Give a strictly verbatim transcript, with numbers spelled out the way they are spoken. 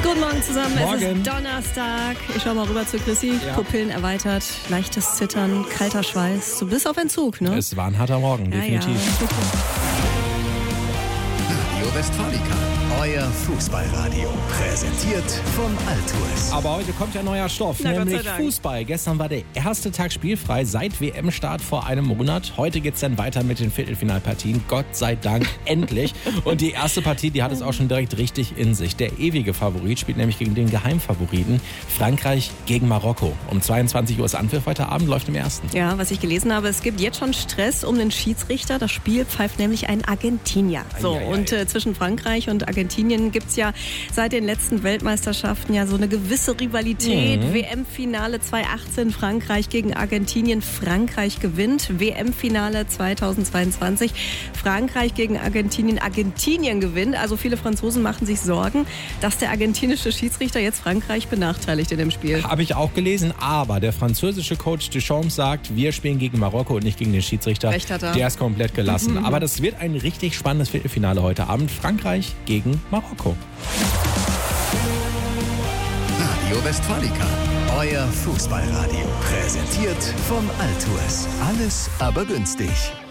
Guten Morgen zusammen, Morgen. Es ist Donnerstag. Ich schau mal rüber zu Chrissy. Ja. Pupillen erweitert, leichtes Zittern, kalter Schweiß. Du bist auf Entzug, ne? Es war ein harter Morgen, ja, definitiv. Ja. Radio Westfalica, euer Fußballradio. Präsentiert von Altours. Aber heute kommt ja neuer Stoff, Na, Gott sei nämlich Dank. Fußball. Gestern war der erste Tag spielfrei seit W M-Start vor einem Monat. Heute geht's dann weiter mit den Viertelfinalpartien. Gott sei Dank, endlich. Und die erste Partie, die hat es auch schon direkt richtig in sich. Der ewige Favorit spielt nämlich gegen den Geheimfavoriten Frankreich gegen Marokko. Um zweiundzwanzig Uhr ist Anpfiff heute Abend, läuft im ersten. Ja, was ich gelesen habe, es gibt jetzt schon Stress um den Schiedsrichter. Das Spiel pfeift nämlich ein Argentinier. So, Ei, ei, ei. und äh, zwischen Frankreich und Argentinien gibt's ja seit den letzten Weltmeisterschaften ja so eine gewisse Rivalität. Mhm. W M-Finale zweitausendachtzehn, Frankreich gegen Argentinien. Frankreich gewinnt. W M-Finale zweitausendzweiundzwanzig, Frankreich gegen Argentinien. Argentinien gewinnt. Also viele Franzosen machen sich Sorgen, dass der argentinische Schiedsrichter jetzt Frankreich benachteiligt in dem Spiel. Habe ich auch gelesen, aber der französische Coach Deschamps sagt, wir spielen gegen Marokko und nicht gegen den Schiedsrichter. Recht hat er. Der ist komplett gelassen. Aber das wird ein richtig spannendes Viertelfinale heute Abend. Frankreich gegen Marokko. Radio Westfalica, euer Fußballradio. Präsentiert von Altours. Alles aber günstig.